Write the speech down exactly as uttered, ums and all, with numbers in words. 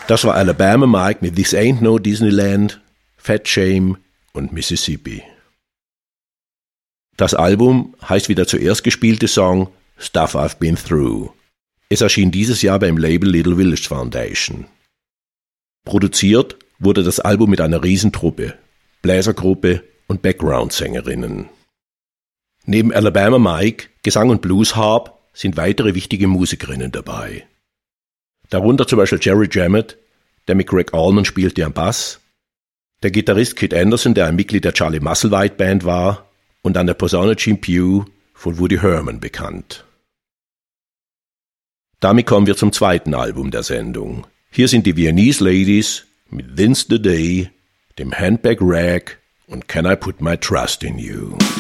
Das war Alabama Mike mit This Ain't No Disneyland, Fat Shame und Mississippi. Das Album heißt wie der zuerst gespielte Song Stuff I've Been Through. Es erschien dieses Jahr beim Label Little Village Foundation. Produziert wurde das Album mit einer Riesentruppe, Bläsergruppe und Background-Sängerinnen. Neben Alabama Mike, Gesang und Blues-Harp sind weitere wichtige Musikerinnen dabei. Darunter zum Beispiel Jerry Jammett, der mit Greg Allman spielte am Bass, der Gitarrist Kit Anderson, der ein Mitglied der Charlie Musselwhite Band war, und an der Posaune Jim Pugh von Woody Herman bekannt. Damit kommen wir zum zweiten Album der Sendung. Hier sind die Viennese Ladies mit Thin's the Day, dem Handbag Rag und Can I Put My Trust in You.